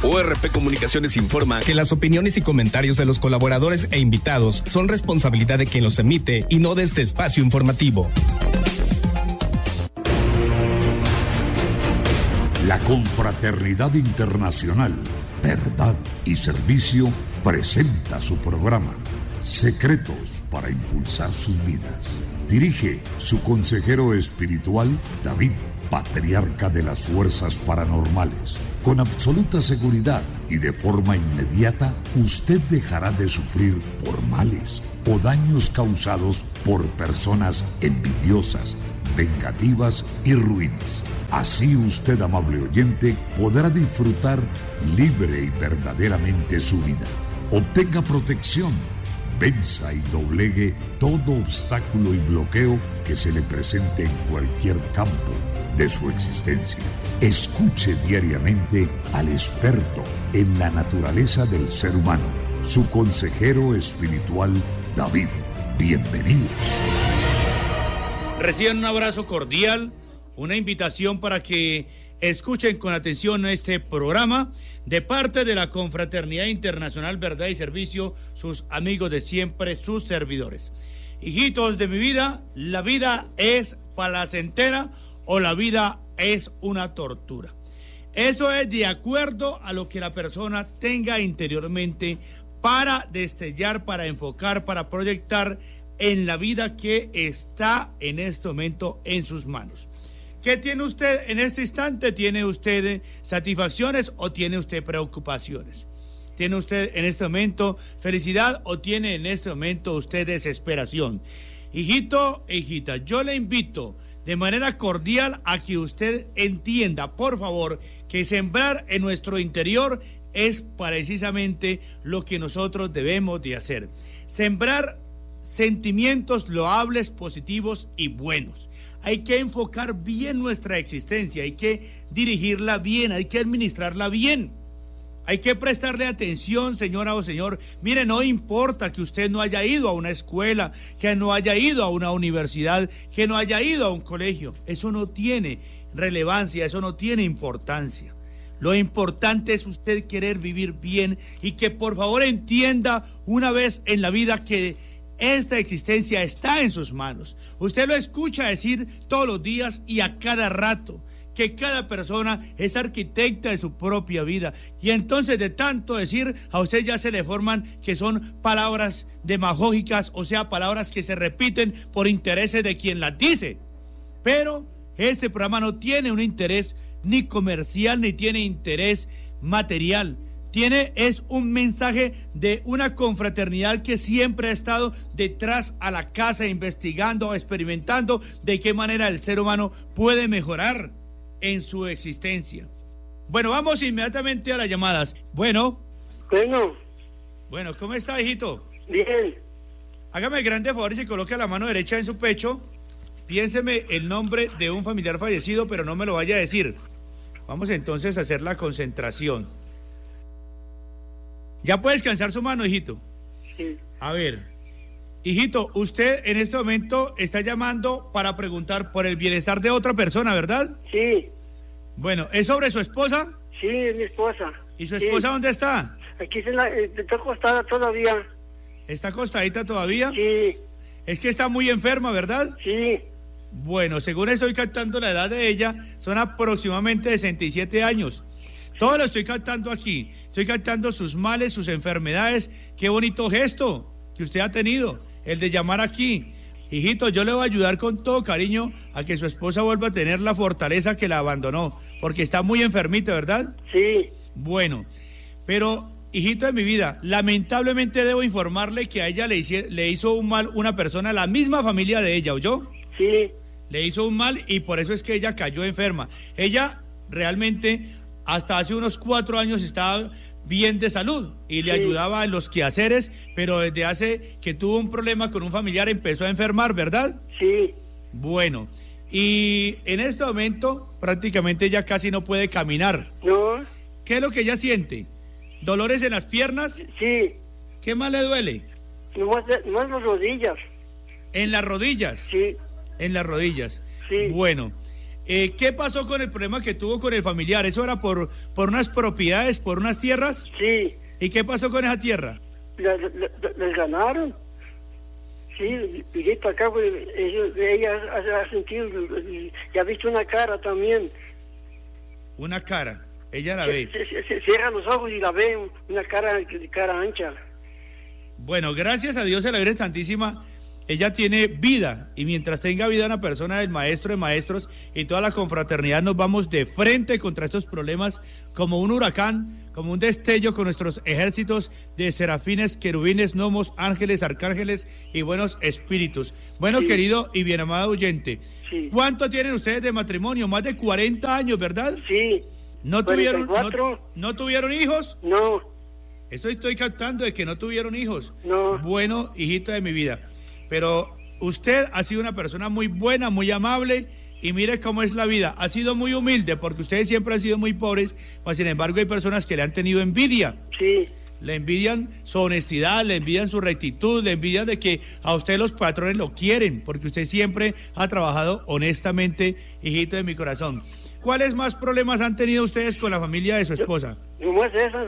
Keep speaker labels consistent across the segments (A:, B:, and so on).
A: ORP Comunicaciones informa
B: que las opiniones y comentarios de los colaboradores e invitados son responsabilidad de quien los emite y no de este espacio informativo.
C: La Confraternidad Internacional, Verdad y Servicio presenta su programa Secretos para Impulsar Sus Vidas. Dirige su consejero espiritual, David, patriarca de las fuerzas paranormales. Con absoluta seguridad y de forma inmediata, usted dejará de sufrir por males o daños causados por personas envidiosas, vengativas y ruines. Así usted, amable oyente, podrá disfrutar libre y verdaderamente su vida. Obtenga protección, venza y doblegue todo obstáculo y bloqueo que se le presente en cualquier campo de su existencia. Escuche diariamente al experto en la naturaleza del ser humano, su consejero espiritual, David. Bienvenidos.
D: Reciban un abrazo cordial, una invitación para que escuchen con atención este programa de parte de la Confraternidad Internacional Verdad y Servicio, sus amigos de siempre, sus servidores. Hijitos de mi vida, ¿la vida es placentera o la vida es una tortura? Eso es de acuerdo a lo que la persona tenga interiormente para destellar, para enfocar, para proyectar en la vida que está en este momento en sus manos. ¿Qué tiene usted en este instante? ¿Tiene usted satisfacciones o tiene usted preocupaciones? ¿Tiene usted en este momento felicidad o tiene en este momento usted desesperación? Hijito e hijita, yo le invito de manera cordial a que usted entienda, por favor, que sembrar en nuestro interior es precisamente lo que nosotros debemos de hacer. Sembrar sentimientos loables, positivos y buenos. Hay que enfocar bien nuestra existencia, hay que dirigirla bien, hay que administrarla bien. Hay que prestarle atención, señora o señor. Mire, no importa que usted no haya ido a una escuela, que no haya ido a una universidad, que no haya ido a un colegio. Eso no tiene relevancia, eso no tiene importancia. Lo importante es usted querer vivir bien y que por favor entienda una vez en la vida que esta existencia está en sus manos. Usted lo escucha decir todos los días y a cada rato, que cada persona es arquitecta de su propia vida. Y entonces de tanto decir, a usted ya se le forman que son palabras demagógicas, o sea, palabras que se repiten por intereses de quien las dice. Pero este programa no tiene un interés ni comercial, ni tiene interés material. Es un mensaje de una confraternidad que siempre ha estado detrás a la casa, investigando, experimentando de qué manera el ser humano puede mejorar en su existencia. Bueno, vamos inmediatamente a las llamadas. Bueno, ¿cómo está, hijito?
E: Bien.
D: Hágame el grande favor y se coloque la mano derecha en su pecho. Piénseme el nombre de un familiar fallecido, pero no me lo vaya a decir. Vamos entonces a hacer la concentración. ¿Ya puede descansar su mano, hijito?
E: Sí.
D: A ver, hijito, usted en este momento está llamando para preguntar por el bienestar de otra persona, ¿verdad?
E: Sí.
D: Bueno, ¿es sobre su esposa?
E: Sí, es mi esposa.
D: ¿Y su esposa dónde está?
E: Aquí está acostada todavía.
D: ¿Está acostadita todavía?
E: Sí.
D: Es que está muy enferma, ¿verdad?
E: Sí.
D: Bueno, según estoy captando la edad de ella, son aproximadamente 67 años. Todo lo estoy captando aquí. Estoy captando sus males, sus enfermedades. Qué bonito gesto que usted ha tenido, el de llamar aquí. Hijito, yo le voy a ayudar con todo cariño a que su esposa vuelva a tener la fortaleza que la abandonó, porque está muy enfermita, ¿verdad?
E: Sí.
D: Bueno, pero, hijito de mi vida, lamentablemente debo informarle que a ella le hizo un mal una persona, la misma familia de ella, ¿oyó?
E: Sí.
D: Le hizo un mal y por eso es que ella cayó enferma. Ella realmente hasta hace unos 4 años estaba bien de salud y le ayudaba en los quehaceres, pero desde hace que tuvo un problema con un familiar empezó a enfermar, ¿verdad?
E: Sí.
D: Bueno, y en este momento prácticamente ella casi no puede caminar.
E: No.
D: ¿Qué es lo que ella siente? ¿Dolores en las piernas?
E: Sí.
D: ¿Qué más le duele?
E: Nomás las rodillas.
D: ¿En las rodillas?
E: Sí.
D: En las rodillas.
E: Sí.
D: Bueno, ¿Qué pasó con el problema que tuvo con el familiar? ¿Eso era por unas propiedades, por unas tierras?
E: Sí.
D: ¿Y qué pasó con esa tierra?
E: Les ganaron. Sí, llegué para acá, pues, ella ha sentido y ha visto una cara también.
D: Una cara, ella la ve.
E: Se cierra los ojos y la ve, una cara ancha.
D: Bueno, gracias a Dios, a la Virgen Santísima, ella tiene vida, y mientras tenga vida una persona del maestro de maestros y toda la confraternidad, nos vamos de frente contra estos problemas como un huracán, como un destello con nuestros ejércitos de serafines, querubines, gnomos, ángeles, arcángeles y buenos espíritus. Bueno, sí. Querido y bien amado oyente, sí. ¿Cuánto tienen ustedes de matrimonio? Más de 40 años, ¿verdad?
E: Sí.
D: ¿No tuvieron hijos?
E: No.
D: Eso estoy captando, de que no tuvieron hijos.
E: No.
D: Bueno, hijito de mi vida. Pero usted ha sido una persona muy buena, muy amable, y mire cómo es la vida. Ha sido muy humilde, porque ustedes siempre han sido muy pobres, mas sin embargo hay personas que le han tenido envidia.
E: Sí.
D: Le envidian su honestidad, le envidian su rectitud, le envidian de que a usted los patrones lo quieren, porque usted siempre ha trabajado honestamente, hijito de mi corazón. ¿Cuáles más problemas han tenido ustedes con la familia de su esposa?
E: ¿Cómo es eso?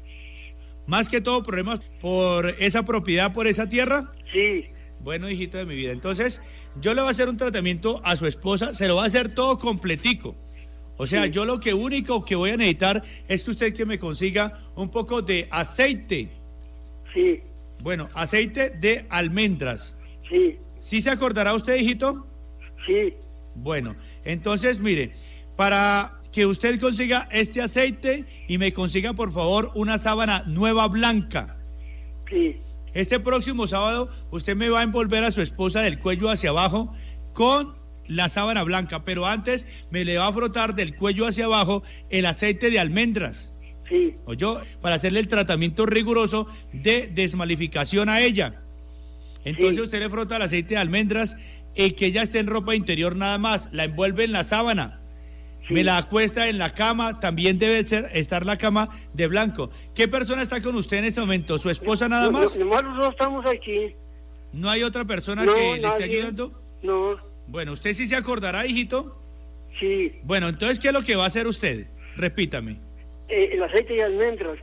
D: Más que todo problemas por esa propiedad, por esa tierra.
E: Sí.
D: Bueno, hijito de mi vida, entonces yo le voy a hacer un tratamiento a su esposa, se lo va a hacer todo completico. O sea, sí. Yo lo único que voy a necesitar es que usted me consiga un poco de aceite.
E: Sí.
D: Bueno, aceite de almendras.
E: Sí.
D: ¿Sí se acordará usted, hijito?
E: Sí.
D: Bueno, entonces mire, para que usted consiga este aceite y me consiga por favor una sábana nueva blanca.
E: Sí.
D: Este próximo sábado usted me va a envolver a su esposa del cuello hacia abajo con la sábana blanca, pero antes me le va a frotar del cuello hacia abajo el aceite de almendras.
E: Sí.
D: ¿Oyó? Para hacerle el tratamiento riguroso de desmalificación a ella. Entonces sí. Usted le frota el aceite de almendras y que ella esté en ropa interior nada más, la envuelve en la sábana. Sí. Me la acuesta en la cama, también debe estar la cama de blanco. ¿Qué persona está con usted en este momento? ¿Su esposa nada más?
E: Nomás los dos estamos aquí.
D: ¿No hay otra persona que le esté ayudando?
E: No.
D: Bueno, ¿usted sí se acordará, hijito?
E: Sí.
D: Bueno, entonces, ¿qué es lo que va a hacer usted? Repítame.
E: El aceite de almendras.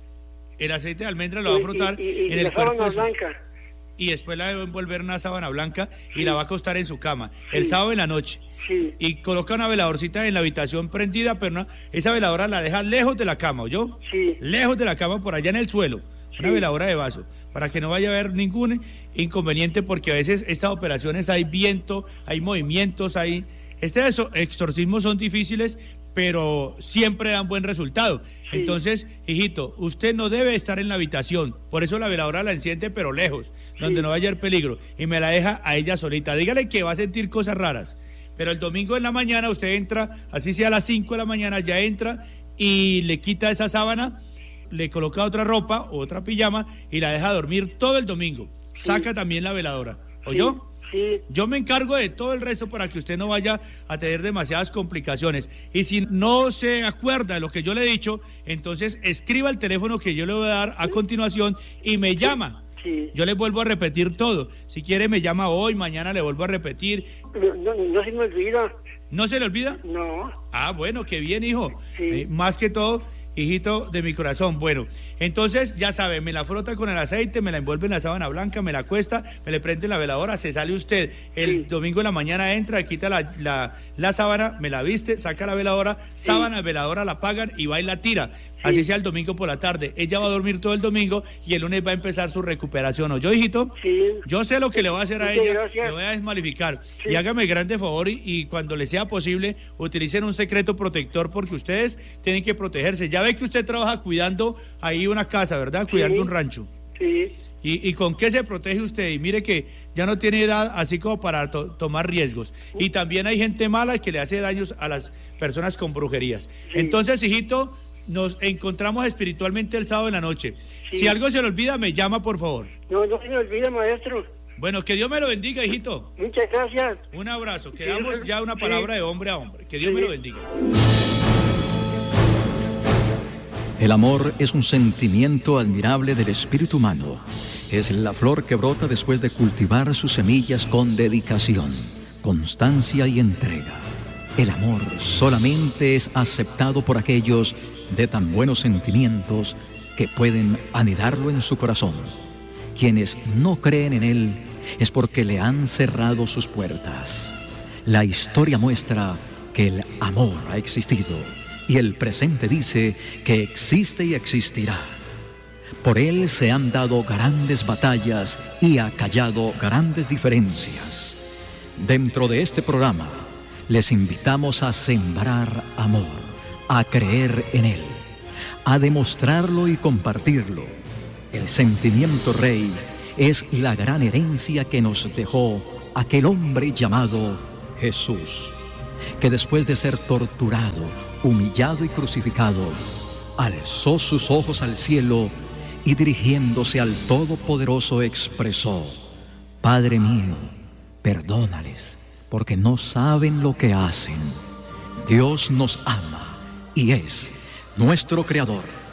D: El aceite de almendras lo va a frotar
E: en
D: el
E: la sábana blanca.
D: Y después la va a envolver en una sábana blanca y la va a acostar en su cama. Sí. El sábado en la noche.
E: Sí.
D: Y coloca una veladorcita en la habitación prendida, pero esa veladora la deja lejos de la cama, ¿oyó?
E: Sí.
D: Lejos de la cama, por allá en el suelo. Sí. Una veladora de vaso, para que no vaya a haber ningún inconveniente, porque a veces estas operaciones hay viento, hay movimientos, exorcismos son difíciles, pero siempre dan buen resultado. Sí. Entonces, hijito, usted no debe estar en la habitación, por eso la veladora la enciende, pero lejos, donde no vaya a haber peligro, y me la deja a ella solita. Dígale que va a sentir cosas raras. Pero el domingo en la mañana usted entra, así sea a las 5 de la mañana, ya entra y le quita esa sábana, le coloca otra ropa, otra pijama y la deja dormir todo el domingo. Sí. Saca también la veladora. ¿Oyó?
E: Sí.
D: Yo me encargo de todo el resto para que usted no vaya a tener demasiadas complicaciones. Y si no se acuerda de lo que yo le he dicho, entonces escriba el teléfono que yo le voy a dar a continuación y me llama.
E: Sí.
D: Yo le vuelvo a repetir todo. Si quiere me llama hoy, mañana le vuelvo a repetir.
E: No se me olvida.
D: ¿No se le olvida?
E: No.
D: Ah, bueno, qué bien, hijo.
E: Sí.
D: Más que todo, hijito de mi corazón. Bueno, entonces ya sabe, me la frota con el aceite, me la envuelve en la sábana blanca, me la acuesta, me le prende la veladora, se sale usted. El domingo en la mañana entra, quita la sábana, me la viste, saca la veladora, sábana, veladora, la apagan y va y la tira. Así sea el domingo por la tarde. Ella va a dormir todo el domingo y el lunes va a empezar su recuperación. ¿Oyó, hijito?
E: Sí.
D: Yo sé lo que le voy a hacer a ella, le voy a desmalificar.
E: Sí.
D: Y hágame grande favor y cuando le sea posible, utilicen un secreto protector, porque ustedes tienen que protegerse. Ya ve que usted trabaja cuidando ahí una casa, ¿verdad? Cuidando un rancho.
E: Sí.
D: ¿Y con qué se protege usted? Y mire que ya no tiene edad así como para tomar riesgos. Y también hay gente mala que le hace daños a las personas con brujerías. Sí. Entonces, hijito, nos encontramos espiritualmente el sábado en la noche. Sí. Si algo se le olvida, me llama, por favor.
E: No se me olvida, maestro.
D: Bueno, que Dios me lo bendiga, hijito.
E: Muchas gracias.
D: Un abrazo. Quedamos ya una palabra de hombre a hombre. Que Dios me lo bendiga.
F: El amor es un sentimiento admirable del espíritu humano. Es la flor que brota después de cultivar sus semillas con dedicación, constancia y entrega. El amor solamente es aceptado por aquellos de tan buenos sentimientos que pueden anidarlo en su corazón. Quienes no creen en él es porque le han cerrado sus puertas. La historia muestra que el amor ha existido y el presente dice que existe y existirá. Por él se han dado grandes batallas y acallado grandes diferencias. Dentro de este programa, les invitamos a sembrar amor, a creer en él, a demostrarlo y compartirlo. El sentimiento rey es la gran herencia que nos dejó aquel hombre llamado Jesús, que después de ser torturado, humillado y crucificado, alzó sus ojos al cielo y dirigiéndose al Todopoderoso expresó: Padre mío, perdónales, porque no saben lo que hacen. Dios nos ama y es nuestro Creador.